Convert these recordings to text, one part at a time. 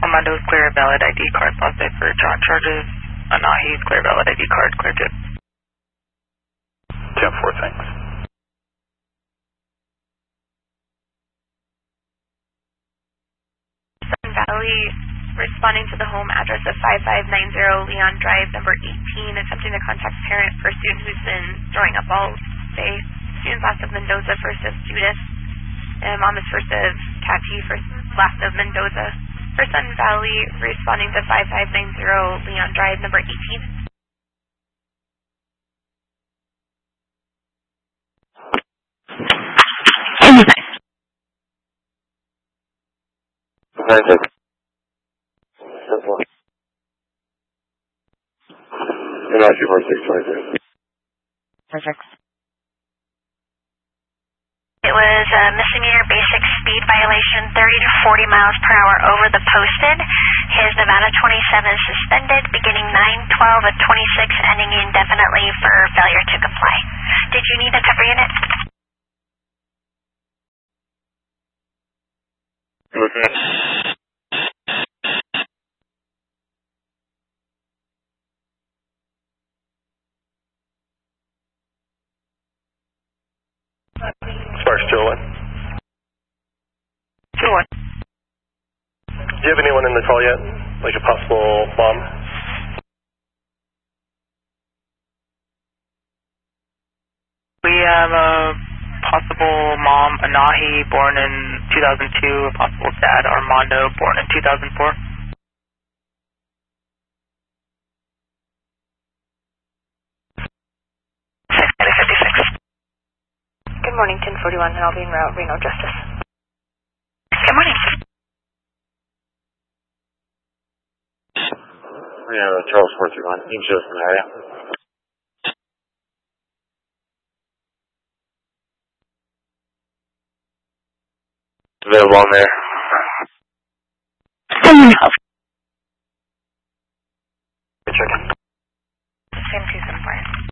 Armando is clear, valid ID card positive for John charges. Anahi is clear, valid ID card, clear to 10-4, thanks. Sun Valley responding to the home address of 5590 Leon Drive, number 18, attempting to contact parent for student who's been throwing up all day. Student last of Mendoza, first of Judith. And mom is first of Cathy, first last of Mendoza. For Sun Valley, responding to 5590 Leon Drive, number 18. Perfect. NRC 4623. Perfect. It was a misdemeanor basic speed violation, 30 to 40 miles per hour over the posted. His Nevada 27 suspended, beginning 9/12 of 26, ending indefinitely for failure to comply. Did you need a cover unit? Sparks 201. 2-1. Do you have anyone in the call yet? Like a possible mom? We have a possible mom, Anahi, born in 2002, a possible dad, Armando, born in 2004. Good morning, 1041 Albion Route, Reno Justice. Good morning. We have Charles 431. You can show us an area. Available on there. Chicken. Same 274.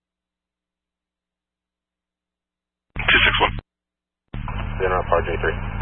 Then on Par J3.